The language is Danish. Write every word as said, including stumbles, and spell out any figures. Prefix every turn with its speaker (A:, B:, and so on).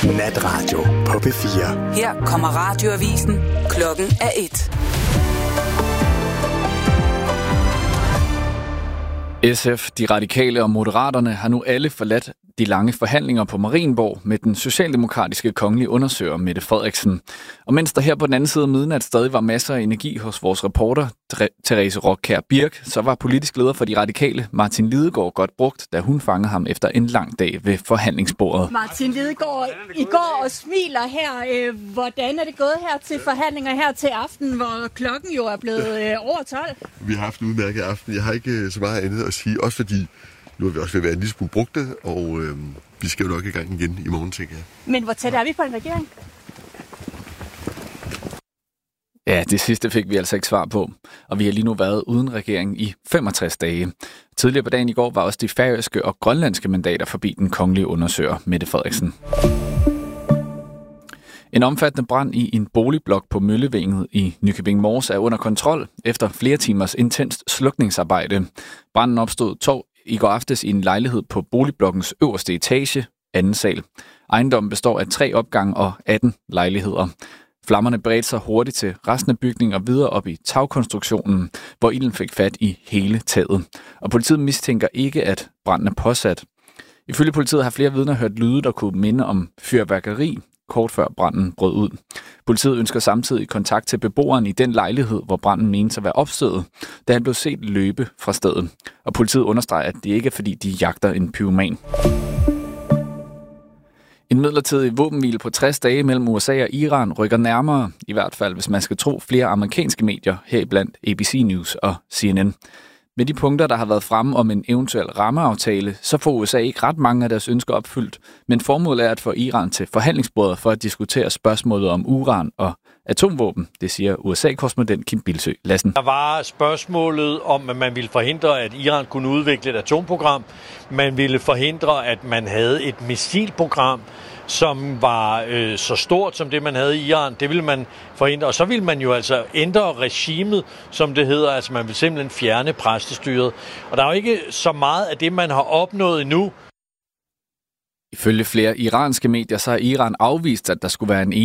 A: Natradio på P fire.
B: Her kommer radioavisen. Klokken er et.
C: S F, De Radikale og Moderaterne har nu alle forladt de lange forhandlinger på Marienborg med den socialdemokratiske kongelige undersøger Mette Frederiksen. Og mens der her på den anden side af midnat stadig var masser af energi hos vores reporter Therese Rockkjær Birk, så var politisk leder for De Radikale Martin Lidegaard godt brugt, da hun fangede ham efter en lang dag ved forhandlingsbordet.
D: Martin Lidegaard, I går og smiler her. Hvordan er det gået her til forhandlinger her til aften, hvor klokken jo er blevet over tolv?
E: Vi har haft en udmærket aften. Jeg har ikke så meget andet at sige, også fordi nu er vi også ved at være en lille smule brugte, og øh, vi skal jo nok i gang igen i morgen, tænker jeg.
D: Men hvor tæt er vi på en regering?
C: Ja, det sidste fik vi altså ikke svar på, og vi har lige nu været uden regering i femogtres dage. Tidligere på dagen i går var også de færøske og grønlandske mandater forbi den kongelige undersøger Mette Frederiksen. En omfattende brand i en boligblok på Møllevænget i Nykøbing Mors er under kontrol efter flere timers intenst slukningsarbejde. Branden opstod tog i går aftes i en lejlighed på boligblokkens øverste etage, anden sal. Ejendommen består af tre opgange og atten lejligheder. Flammerne bredte sig hurtigt til resten af bygningen og videre op i tagkonstruktionen, hvor ilden fik fat i hele taget. Og politiet mistænker ikke, at branden er påsat. Ifølge politiet har flere vidner hørt lyde, der kunne minde om fyrværkeri, kort før branden brød ud. Politiet ønsker samtidig kontakt til beboeren i den lejlighed, hvor branden menes at være opstået, da han blev set løbe fra stedet. Og politiet understreger, at det ikke er fordi, de jagter en pyroman. En midlertidig våbenhvile på tres dage mellem U S A og Iran rykker nærmere, i hvert fald hvis man skal tro flere amerikanske medier, heriblandt A B C News og C N N. Med de punkter, der har været fremme om en eventuel rammeaftale, så får U S A ikke ret mange af deres ønsker opfyldt, men formålet er at få Iran til forhandlingsbordet for at diskutere spørgsmålet om uran og atomvåben, det siger U S A-korrespondent Kim Bildsøe Lassen.
F: Der var spørgsmålet om, at man ville forhindre, at Iran kunne udvikle et atomprogram. Man ville forhindre, at man havde et missilprogram, som var øh, så stort som det, man havde i Iran. Det ville man forhindre. Og så ville man jo altså ændre regimet, som det hedder. Altså man vil simpelthen fjerne præstestyret. Og der er jo ikke så meget af det, man har opnået endnu.
C: Ifølge flere iranske medier, så har Iran afvist, at der skulle være en